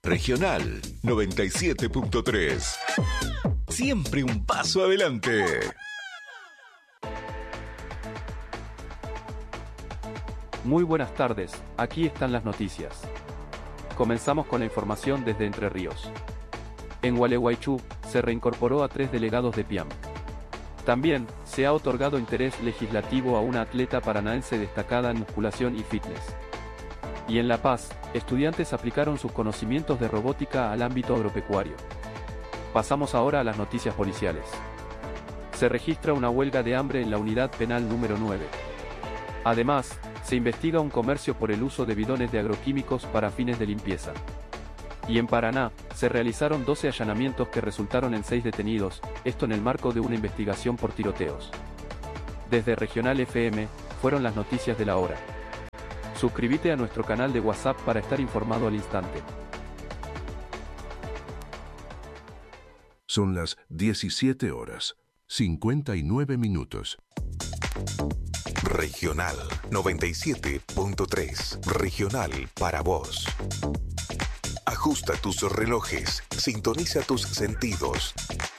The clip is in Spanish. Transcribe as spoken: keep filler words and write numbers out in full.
Regional noventa y siete punto tres. Siempre un paso adelante. Muy buenas tardes, aquí están las noticias. Comenzamos con la información desde Entre Ríos. En Gualeguaychú, se reincorporó a tres delegados de P I A M. También, se ha otorgado interés legislativo a una atleta paranaense destacada en musculación y fitness. Y en La Paz, estudiantes aplicaron sus conocimientos de robótica al ámbito agropecuario. Pasamos ahora a las noticias policiales. Se registra una huelga de hambre en la unidad penal número nueve. Además, se investiga un comercio por el uso de bidones de agroquímicos para fines de limpieza. Y en Paraná, se realizaron doce allanamientos que resultaron en seis detenidos, esto en el marco de una investigación por tiroteos. Desde Regional F M, fueron las noticias de la hora. Suscríbete a nuestro canal de WhatsApp para estar informado al instante. Son las diecisiete horas, cincuenta y nueve minutos. Regional noventa y siete punto tres. Regional para vos. Ajusta tus relojes, sintoniza tus sentidos.